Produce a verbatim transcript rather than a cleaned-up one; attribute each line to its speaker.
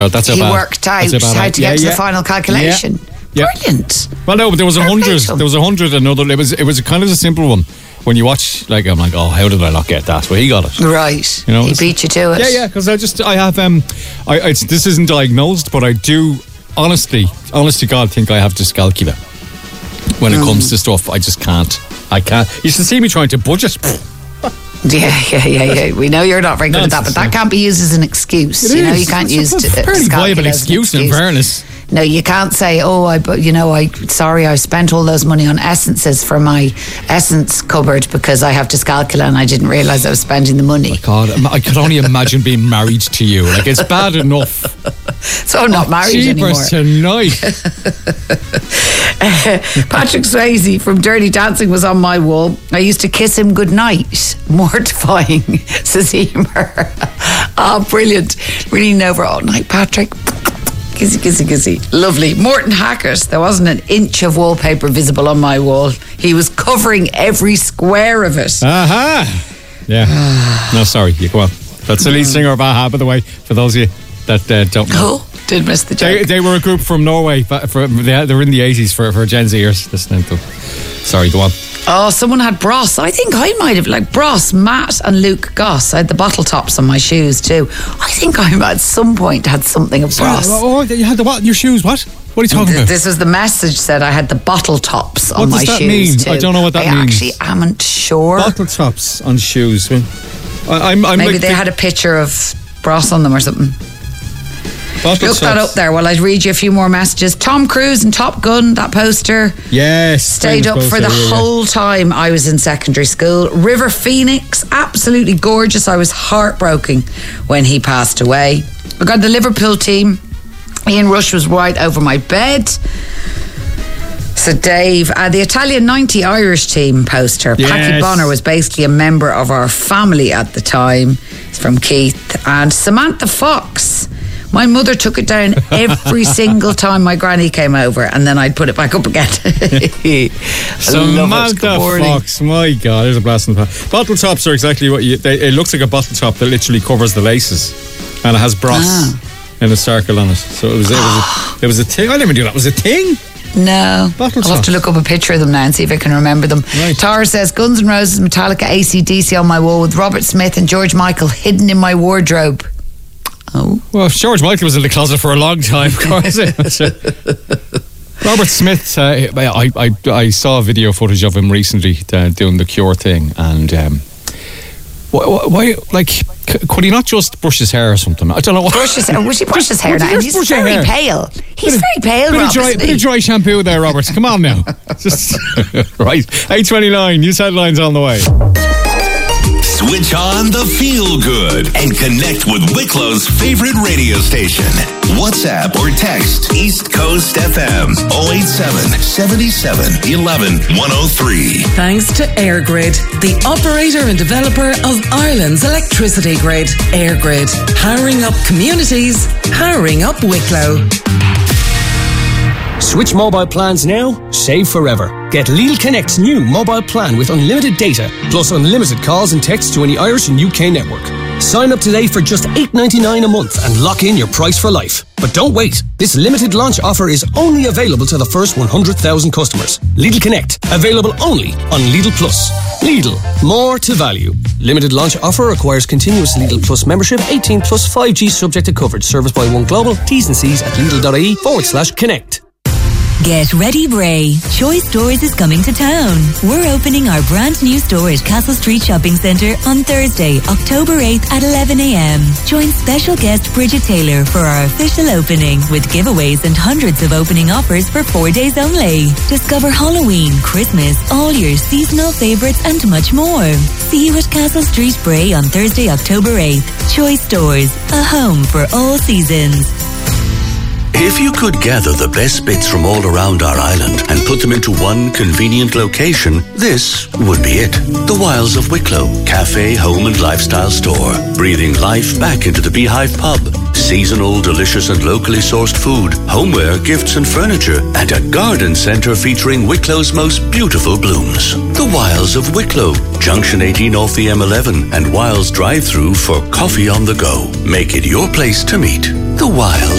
Speaker 1: Well, that's
Speaker 2: he
Speaker 1: about,
Speaker 2: worked out
Speaker 1: that's about
Speaker 2: how
Speaker 1: it.
Speaker 2: to
Speaker 1: yeah,
Speaker 2: get to
Speaker 1: yeah.
Speaker 2: the final calculation.
Speaker 1: Yeah.
Speaker 2: Brilliant.
Speaker 1: Well, no, but there was a
Speaker 2: Fair play
Speaker 1: hundred.
Speaker 2: to him.
Speaker 1: There was a hundred. Another. It was. It was a kind of a simple one. When you watch, like, I'm like, oh, how did I not get that? Well, he got it.
Speaker 2: Right.
Speaker 1: You know,
Speaker 2: he
Speaker 1: it's-
Speaker 2: beat you to it.
Speaker 1: Yeah, yeah. Because I just, I have, um, I, it's, this isn't diagnosed, but I do, honestly, honest to God, think I have dyscalculia. When it
Speaker 2: Mm.
Speaker 1: comes to stuff, I just can't. I can't. You should see me trying to budget.
Speaker 2: Yeah, yeah, yeah, yeah. We know you're not very good at that,
Speaker 1: Nonsense,
Speaker 2: but that
Speaker 1: yeah.
Speaker 2: can't be used as an excuse.
Speaker 1: It
Speaker 2: you know,
Speaker 1: is.
Speaker 2: you can't
Speaker 1: It's
Speaker 2: use
Speaker 1: a
Speaker 2: d-
Speaker 1: fairly
Speaker 2: dyscalculia
Speaker 1: viable
Speaker 2: as an
Speaker 1: excuse, in fairness.
Speaker 2: No, you can't say, oh, I, bu- you know, I, sorry, I spent all those money on essences for my essence cupboard because I have dyscalculia and I didn't realise I was spending the money.
Speaker 1: God, I could only imagine being married to you. Like, it's bad enough.
Speaker 2: So I'm not married anymore.
Speaker 1: Jeepers tonight.
Speaker 2: Patrick Swayze from Dirty Dancing was on my wall. I used to kiss him goodnight. Mortifying, says Emer. Oh, brilliant. Really over all night, Patrick. Kissy, kissy, kissy. Lovely. Morton Hackett. There wasn't an inch of wallpaper visible on my wall. He was covering every square of it.
Speaker 1: Aha. Yeah. No, sorry. You go on. That's the lead singer of Aha, by the way, for those of you that uh, don't know.
Speaker 2: Oh, did miss the
Speaker 1: They,
Speaker 2: joke.
Speaker 1: they were a group from Norway. But for, they, they were in the eighties for, for Gen Zers listening to them. Sorry, go on.
Speaker 2: Oh, someone had Bros. I think I might have, like Bros, Matt and Luke Goss. I had the bottle tops on my shoes too. I think I at some point had something of Bros.
Speaker 1: Oh, you had the what in your shoes? What? What are you talking
Speaker 2: Th-
Speaker 1: about?
Speaker 2: This was the message said I had the bottle tops on
Speaker 1: What
Speaker 2: my
Speaker 1: does that
Speaker 2: shoes
Speaker 1: mean?
Speaker 2: too.
Speaker 1: I don't know what that
Speaker 2: I
Speaker 1: means.
Speaker 2: actually amn't sure.
Speaker 1: Bottle tops on shoes. Well, I, I'm, I'm
Speaker 2: Maybe
Speaker 1: like
Speaker 2: they
Speaker 1: the-
Speaker 2: had a picture of Bros on them or something.
Speaker 1: bottle
Speaker 2: Look that
Speaker 1: tops.
Speaker 2: up there while I read you a few more messages. Tom Cruise and Top Gun, that poster.
Speaker 1: Yes.
Speaker 2: Stayed up
Speaker 1: famous
Speaker 2: for the
Speaker 1: poster, yeah, yeah.
Speaker 2: whole time I was in secondary school. River Phoenix, absolutely gorgeous. I was heartbroken when he passed away. We got the Liverpool team. Ian Rush was right over my bed. So Dave, uh, the Italian ninety Irish team poster.
Speaker 1: Yes.
Speaker 2: Packy Bonner was basically a member of our family at the time. It's from Keith. And Samantha Fox. My mother took it down every single time my granny came over, and then I'd put it back up again. I love it. Good
Speaker 1: Samantha
Speaker 2: morning.
Speaker 1: Fox, my God, there's a blast in the past. Bottle tops are exactly what you. They, it looks like a bottle top that literally covers the laces, and it has Bros
Speaker 2: Ah.
Speaker 1: in a circle on it. So it was. It was. A, it was a thing. I didn't even do that. It was a thing.
Speaker 2: No,
Speaker 1: Bottle
Speaker 2: I'll have to
Speaker 1: tops.
Speaker 2: look up a picture of them now and see if I can remember them.
Speaker 1: Right.
Speaker 2: Tara says Guns N' Roses, Metallica, A C D C on my wall with Robert Smith and George Michael hidden in my wardrobe. Oh,
Speaker 1: Well, George Michael was in the closet for a long time. Of course. Robert Smith, uh, I, I I saw a video footage of him recently uh, doing the Cure thing, and um, why, why, like, c- could he not just brush his hair or something? I don't know.
Speaker 2: brush his hair. Would he brush his hair
Speaker 1: Would
Speaker 2: now?
Speaker 1: you
Speaker 2: And
Speaker 1: just
Speaker 2: he's
Speaker 1: brush your
Speaker 2: very
Speaker 1: hair?
Speaker 2: pale. He's
Speaker 1: Bit
Speaker 2: very pale,
Speaker 1: Bit
Speaker 2: Rob,
Speaker 1: of, dry,
Speaker 2: isn't
Speaker 1: bit
Speaker 2: he?
Speaker 1: of dry shampoo there, Robert. Come on now. Just right. eight twenty-nine. News headlines on the way.
Speaker 3: Switch on the feel good and connect with Wicklow's favorite radio station. WhatsApp or text East Coast F M oh eight seven, seven seven, one one, one oh three.
Speaker 4: Thanks to Airgrid, the operator and developer of Ireland's electricity grid. Airgrid, powering up communities, powering up Wicklow.
Speaker 5: Switch mobile plans now, save forever. Get Lidl Connect's new mobile plan with unlimited data, plus unlimited calls and texts to any Irish and U K network. Sign up today for just eight ninety-nine a month and lock in your price for life. But don't wait. This limited launch offer is only available to the first one hundred thousand customers. Lidl Connect, available only on Lidl Plus. Lidl, more to value. Limited launch offer requires continuous Lidl Plus membership, eighteen plus five G subject to coverage. Service by One Global. T's and C's at Lidl.ie forward slash connect.
Speaker 6: Get ready, Bray. Choice Stores is coming to town. We're opening our brand new store at Castle Street Shopping Centre on Thursday, October eighth at eleven a.m. Join special guest Bridget Taylor for our official opening with giveaways and hundreds of opening offers for four days only. Discover Halloween, Christmas, all your seasonal favourites and much more. See you at Castle Street, Bray on Thursday, October eighth. Choice Stores, a home for all seasons.
Speaker 7: If you could gather the best bits from all around our island and put them into one convenient location, this would be it. The Wilds of Wicklow, cafe, home and lifestyle store. Breathing life back into the Beehive pub. Seasonal, delicious and locally sourced food, homeware, gifts and furniture, and a garden centre featuring Wicklow's most beautiful blooms. The Wilds of Wicklow, Junction eighteen off the M eleven and Wilds drive-through for coffee on the go. Make it your place to meet. The Wild